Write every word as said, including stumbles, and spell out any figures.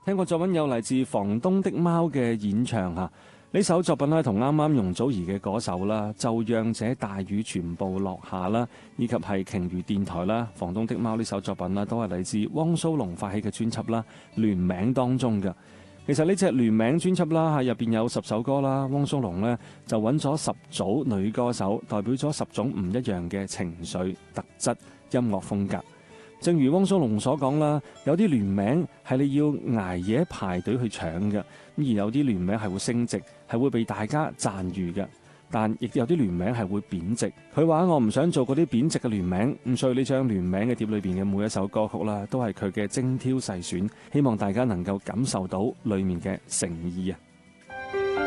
聽過作品有嚟自房東的貓嘅演唱嚇，呢首作品咧同啱啱容祖兒嘅嗰首啦，就讓這大雨全部落下啦，以及係鯨魚電台啦，房東的貓呢首作品啦，都係嚟自汪蘇泷發起嘅專輯啦，聯名當中嘅。其實呢隻聯名專輯啦，喺入邊有十首歌啦，汪蘇泷呢就揾咗十組女歌手，代表咗十種唔一樣嘅情緒特質、音樂風格。正如汪蘇泷所講啦，有啲聯名係你要捱夜排隊去搶嘅，咁而有啲聯名係會升值，係會被大家讚譽嘅。但亦有啲聯名係會貶值。佢話我唔想做嗰啲貶值嘅聯名，咁所以呢張聯名嘅碟裏邊嘅每一首歌曲啦，都係佢嘅精挑細選，希望大家能夠感受到裡面嘅誠意啊！